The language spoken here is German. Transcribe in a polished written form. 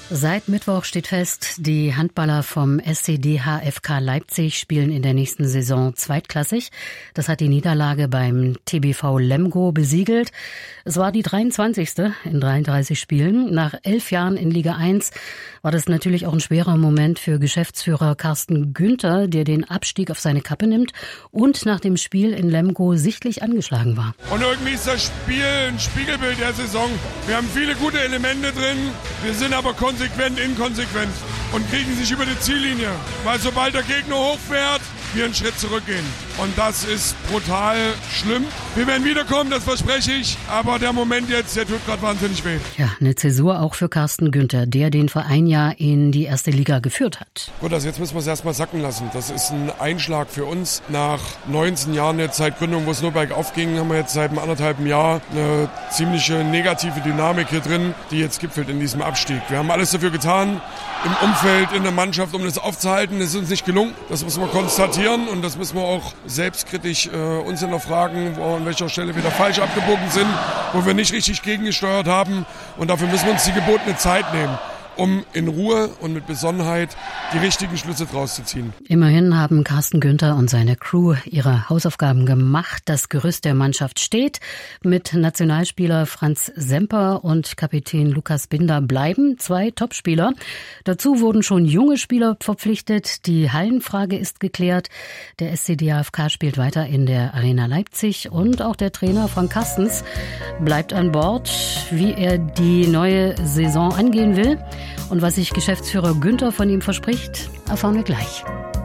Seit Mittwoch steht fest, die Handballer vom SC DHFK Leipzig spielen in der nächsten Saison zweitklassig. Das hat die Niederlage beim TBV Lemgo besiegelt. Es war die 23. in 33 Spielen. Nach 11 Jahren in Liga 1 war das natürlich auch ein schwerer Moment für Geschäftsführer Carsten Günther, der den Abstieg auf seine Kappe nimmt und nach dem Spiel in Lemgo sichtlich angeschlagen war. Und irgendwie ist das Spiel ein Spiegelbild der Saison. Wir haben viele gute Elemente drin, wir sind aber konsequent inkonsequent und kriegen sich über die Ziellinie. Weil sobald der Gegner hochfährt, wir einen Schritt zurückgehen. Und das ist brutal schlimm. Wir werden wiederkommen, das verspreche ich. Aber der Moment jetzt, der tut gerade wahnsinnig weh. Ja, eine Zäsur auch für Carsten Günther, der den Verein ja in die erste Liga geführt hat. Gut, also jetzt müssen wir es erstmal sacken lassen. Das ist ein Einschlag für uns. Nach 19 Jahren jetzt seit Gründung, wo es nur bergauf ging, haben wir jetzt seit einem anderthalben Jahr eine ziemliche negative Dynamik hier drin, die jetzt gipfelt in diesem Abstieg. Wir haben alles dafür getan, im Umfeld, in der Mannschaft, um das aufzuhalten. Es ist uns nicht gelungen. Das müssen wir konstatieren und das müssen wir auch selbstkritisch uns hinterfragen, an welcher Stelle wir da falsch abgebogen sind, wo wir nicht richtig gegengesteuert haben. Und dafür müssen wir uns die gebotene Zeit nehmen, um in Ruhe und mit Besonnenheit die richtigen Schlüsse draus zu ziehen. Immerhin haben Carsten Günther und seine Crew ihre Hausaufgaben gemacht. Das Gerüst der Mannschaft steht. Mit Nationalspieler Franz Semper und Kapitän Lukas Binder bleiben 2 Topspieler. Dazu wurden schon junge Spieler verpflichtet. Die Hallenfrage ist geklärt. Der SC DHFK spielt weiter in der Arena Leipzig und auch der Trainer Frank Carstens bleibt an Bord. Wie er die neue Saison angehen will und was sich Geschäftsführer Günther von ihm verspricht, erfahren wir gleich.